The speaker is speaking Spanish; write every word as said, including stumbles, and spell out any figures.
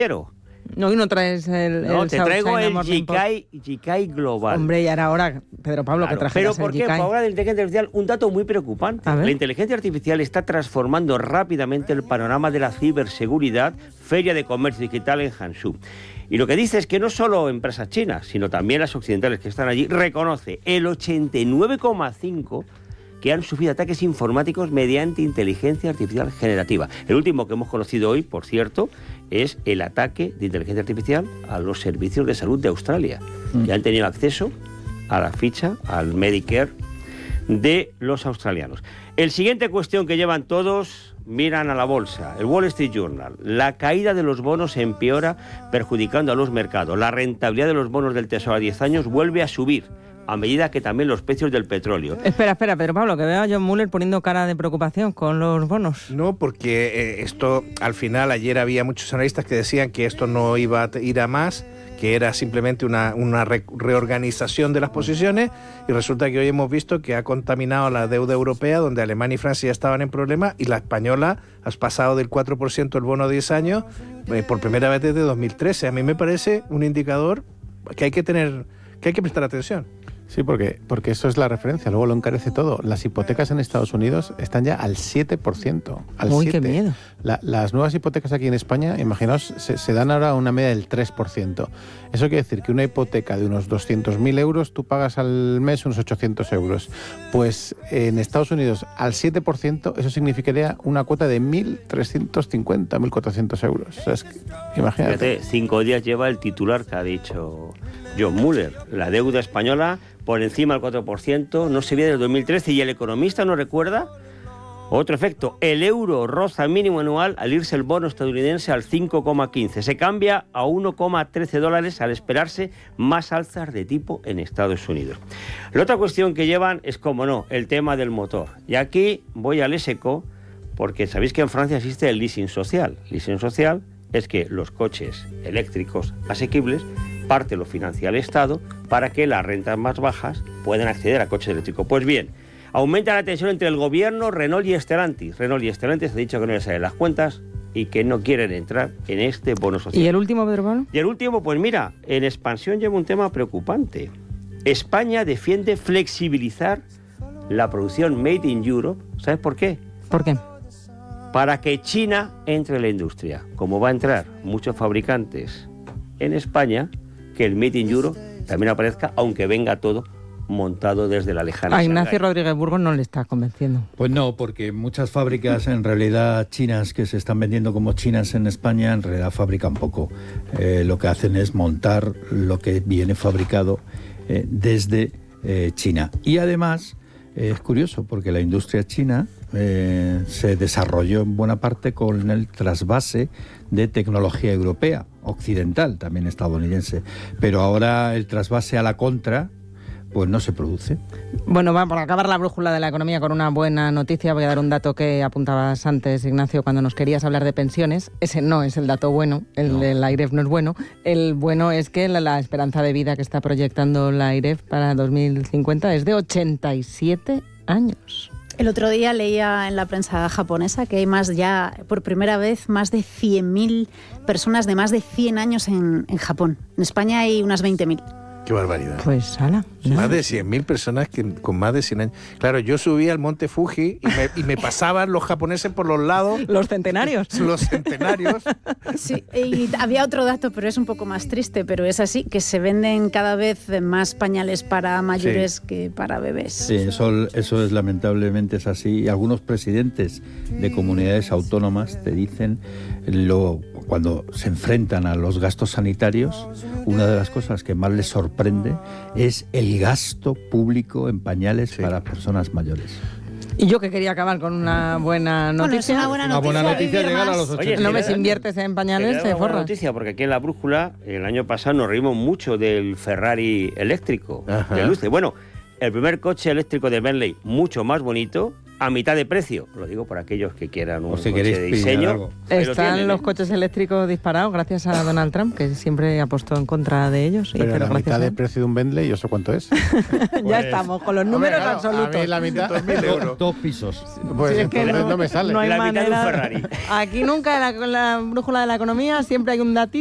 No, y no traes el, no, el te South traigo China el Morning Post. Jikai, Jikai Global. Hombre, y ahora, ahora Pedro Pablo, Claro, que trajeras pero ¿por el qué? Jikai. Por ahora de inteligencia artificial, un dato muy preocupante. A ver. La inteligencia artificial está transformando rápidamente el panorama de la ciberseguridad, Feria de Comercio Digital en Hangzhou. Y lo que dice es que no solo empresas chinas, sino también las occidentales que están allí, reconoce el ochenta y nueve coma cinco por ciento que han sufrido ataques informáticos mediante inteligencia artificial generativa. El último que hemos conocido hoy, por cierto, es el ataque de inteligencia artificial a los servicios de salud de Australia, mm. que han tenido acceso a la ficha, al Medicare de los australianos. El siguiente cuestión que llevan todos, miran a la bolsa, el Wall Street Journal. La caída de los bonos empeora, perjudicando a los mercados. La rentabilidad de los bonos del Tesoro a diez años vuelve a subir, a medida que también los precios del petróleo. Espera, espera, Pedro Pablo, que veo a John Muller poniendo cara de preocupación con los bonos. No, porque eh, esto, al final, ayer había muchos analistas que decían que esto no iba a ir a más, que era simplemente una, una re reorganización de las posiciones, y resulta que hoy hemos visto que ha contaminado la deuda europea, donde Alemania y Francia ya estaban en problemas, y la española has pasado del cuatro por ciento el bono a diez años eh, por primera vez desde dos mil trece. A mí me parece un indicador que hay que tener, que hay que prestar atención. Sí, porque, porque eso es la referencia, luego lo encarece todo. Las hipotecas en Estados Unidos están ya al siete por ciento. Al Uy, siete por ciento. qué miedo. La, las nuevas hipotecas aquí en España, imaginaos, se, se dan ahora una media del tres por ciento. Eso quiere decir que una hipoteca de unos doscientos mil euros, tú pagas al mes unos ochocientos euros. Pues en Estados Unidos, al siete por ciento, eso significaría una cuota de mil trescientos cincuenta, mil cuatrocientos euros. O sea, es que, imagínate. Fíjate, cinco días lleva el titular que ha dicho John Muller. La deuda española por encima del cuatro por ciento, no se ve desde el dos mil trece, y el economista nos recuerda otro efecto. El euro roza mínimo anual al irse el bono estadounidense al cinco coma quince. Se cambia a uno coma trece dólares al esperarse más alzas de tipo en Estados Unidos. La otra cuestión que llevan es, como no, el tema del motor. Y aquí voy al ESECO, porque sabéis que en Francia existe el leasing social. Leasing social es que los coches eléctricos asequibles parte lo financia el Estado para que las rentas más bajas puedan acceder a coches eléctricos. Pues bien, aumenta la tensión entre el gobierno, Renault y Stellantis. Renault y Stellantis ha dicho que no les salen las cuentas y que no quieren entrar en este bono social. ¿Y el último, Pedro Pablo? Y el último, pues mira, en expansión lleva un tema preocupante. España defiende flexibilizar la producción Made in Europe. ¿Sabes por qué? ¿Por qué? Para que China entre en la industria. Como va a entrar muchos fabricantes en España, que el Made in Europe también aparezca, aunque venga todo montado desde la lejana. A Ignacio Rodríguez Burgos no le está convenciendo. Pues no, porque muchas fábricas en realidad chinas que se están vendiendo como chinas en España, en realidad fabrican poco. Eh, lo que hacen es montar lo que viene fabricado eh, desde eh, China. Y además, eh, es curioso, porque la industria china eh, se desarrolló en buena parte con el trasvase de tecnología europea, occidental, también estadounidense. Pero ahora el trasvase a la contra pues no se produce. Bueno, va por acabar la brújula de la economía con una buena noticia. Voy a dar un dato que apuntabas antes, Ignacio, cuando nos querías hablar de pensiones. Ese no es el dato bueno, el no. del AIREF no es bueno. El bueno es que la, la esperanza de vida que está proyectando la AIREF para dos mil cincuenta es de ochenta y siete años. El otro día leía en la prensa japonesa que hay más ya, por primera vez, más de cien mil personas de más de cien años en, en Japón. En España hay unas veinte mil. Qué barbaridad. Pues, ala. ¿No? Más de cien mil personas que, con más de cien años. Claro, yo subía al monte Fuji y me, y me pasaban los japoneses por los lados. Los centenarios. Los centenarios. Sí, y había otro dato, pero es un poco más triste, pero es así, que se venden cada vez más pañales para mayores sí. que para bebés. Sí, eso, eso es lamentablemente es así. Y algunos presidentes de comunidades autónomas te dicen, lo, cuando se enfrentan a los gastos sanitarios, una de las cosas que más les sorprende es el gasto público en pañales sí. para personas mayores. Y yo que quería acabar con una buena noticia. Bueno, es una buena noticia. Una buena noticia llegar a los ochenta. Oye, no me si inviertes en pañales, te forras. Noticia, porque aquí en La Brújula, el año pasado nos reímos mucho del Ferrari eléctrico. De luces. Bueno, el primer coche eléctrico de Bentley, mucho más bonito, a mitad de precio. Lo digo por aquellos que quieran un O si coche queréis de pillar diseño. algo. Ahí lo Están tienen, los ¿eh? coches eléctricos disparados gracias a Donald Trump, que siempre apostó en contra de ellos. y- Pero la gracias mitad a de él. precio de un Bentley, ¿y eso cuánto es? Ya estamos con los números Hombre, claro, absolutos. a mí la mitad, Dos, dos pisos. pues Sí, es que entonces no, me sale. no hay La mitad de un manera. Ferrari. Aquí nunca en la, en la brújula de la economía siempre hay un datito